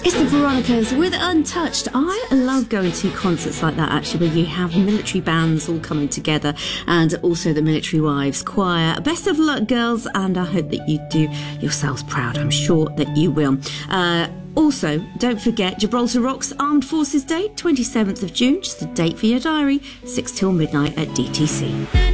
It's the Veronicas with Untouched. I love going to concerts like that, actually, where you have military bands all coming together and also the Military Wives Choir. Best of luck, girls, and I hope that you do yourselves proud. I'm sure that you will. Also, don't forget Gibraltar Rocks Armed Forces Day, 27th of June. Just a date for your diary, 6 till midnight at DTC.